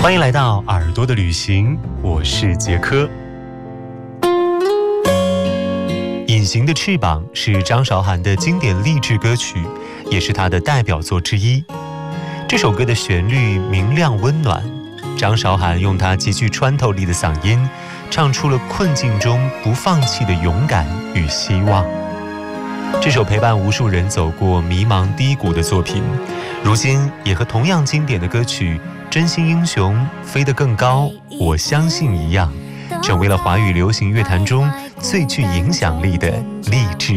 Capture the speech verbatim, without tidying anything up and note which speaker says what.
Speaker 1: 欢迎来到耳朵的旅行，我是杰科。隐形的翅膀是张韶涵的经典励志歌曲，也是她的代表作之一。这首歌的旋律明亮温暖，张韶涵用她极具穿透力的嗓音，唱出了困境中不放弃的勇敢与希望。这首陪伴无数人走过迷茫低谷的作品，如今也和同样经典的歌曲《真心英雄》飞得更高，我相信一样，成为了华语流行乐坛中最具影响力的励志